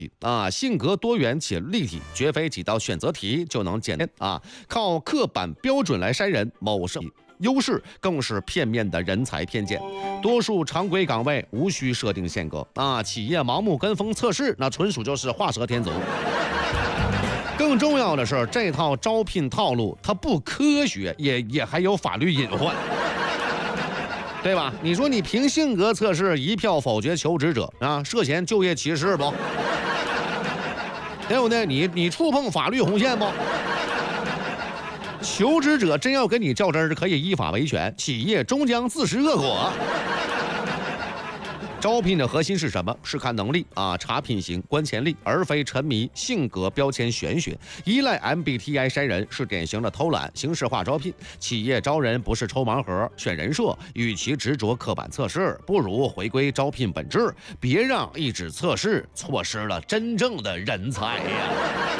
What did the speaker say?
性格多元且立体，绝非几道选择题就能简单靠刻板标准来筛人，某是优势，更是片面的人才偏见。多数常规岗位无需设定限格企业盲目跟风测试，那纯属就是画蛇添足。更重要的是，这套招聘套路它不科学，也还有法律隐患。对吧？你说你凭性格测试一票否决求职者涉嫌就业歧视不？对不对？你触碰法律红线不？求职者真要跟你较真儿，可以依法维权，企业终将自食恶果。招聘的核心是什么？是看能力查品行、观潜力，而非沉迷性格标签玄学。依赖 MBTI 筛人是典型的偷懒、形式化招聘。企业招人不是抽盲盒、选人设，与其执着刻板测试，不如回归招聘本质，别让一纸测试错失了真正的人才呀。